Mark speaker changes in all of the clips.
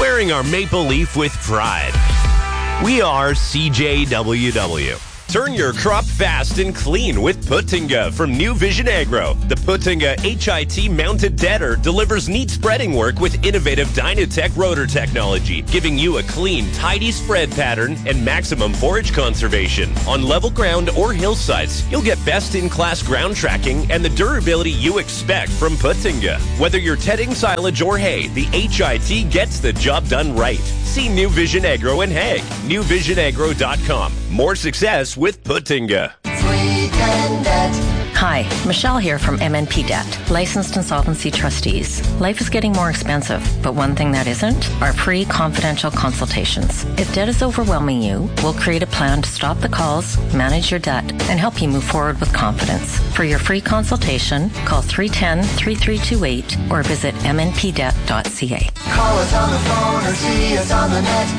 Speaker 1: wearing our maple leaf with pride. We are CJWW. Turn your crop fast and clean with Putinga from New Vision Agro. The Putinga HIT mounted deader delivers neat spreading work with innovative Dynatech rotor technology, giving you a clean, tidy spread pattern and maximum forage conservation. On level ground or hillsides, you'll get best-in-class ground tracking and the durability you expect from Putinga. Whether you're tedding silage or hay, the HIT gets the job done right. See New Vision Agro in Hague. NewVisionAgro.com. More success with Putinga.
Speaker 2: Hi, Michelle here from MNP Debt, licensed insolvency trustees. Life is getting more expensive, but one thing that isn't are free confidential consultations. If debt is overwhelming you, we'll create a plan to stop the calls, manage your debt, and help you move forward with confidence. For your free consultation, call 310-3328 or visit mnpdebt.ca.
Speaker 3: Call us on the phone or see us on the net.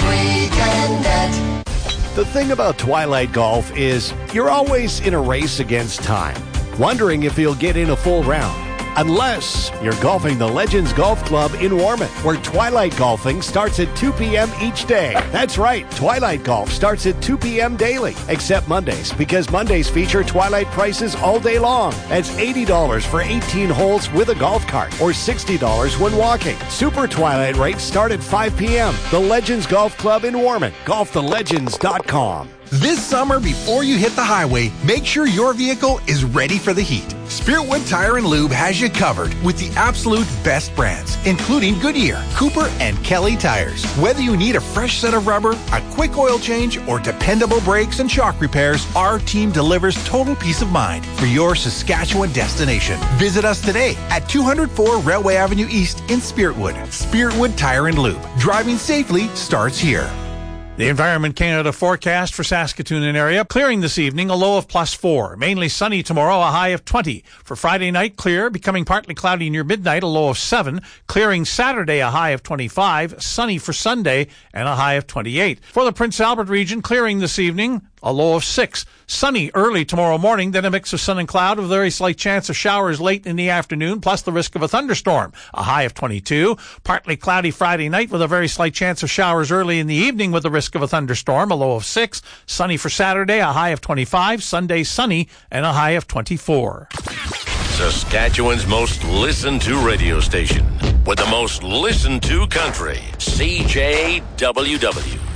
Speaker 3: 310 Debt.
Speaker 4: The thing about Twilight Golf is you're always in a race against time, wondering if you'll get in a full round. Unless you're golfing the Legends Golf Club in Warman, where Twilight Golfing starts at 2 p.m. each day. That's right, Twilight Golf starts at 2 p.m. daily, except Mondays, because Mondays feature Twilight prices all day long. That's $80 for 18 holes with a golf cart, or $60 when walking. Super Twilight rates start at 5 p.m. The Legends Golf Club in Warman. GolfTheLegends.com.
Speaker 5: This summer, before you hit the highway, make sure your vehicle is ready for the heat. Spiritwood Tire and Lube has you covered with the absolute best brands, including Goodyear, Cooper, and Kelly tires. Whether you need a fresh set of rubber, a quick oil change, or dependable brakes and shock repairs, our team delivers total peace of mind for your Saskatchewan destination. Visit us today at 204 Railway Avenue East in Spiritwood. Spiritwood Tire and Lube. Driving safely starts here.
Speaker 6: The Environment Canada forecast for Saskatoon and area, clearing this evening, a low of +4. Mainly sunny tomorrow, a high of 20. For Friday night, clear, becoming partly cloudy near midnight, a low of 7. Clearing Saturday, a high of 25. Sunny for Sunday, and a high of 28. For the Prince Albert region, clearing this evening, a low of 6. Sunny early tomorrow morning, then a mix of sun and cloud with a very slight chance of showers late in the afternoon, plus the risk of a thunderstorm, a high of 22. Partly cloudy Friday night with a very slight chance of showers early in the evening with the risk of a thunderstorm, a low of 6. Sunny for Saturday, a high of 25. Sunday sunny, and a high of 24.
Speaker 1: Saskatchewan's most listened to radio station with the most listened to country, CJWW.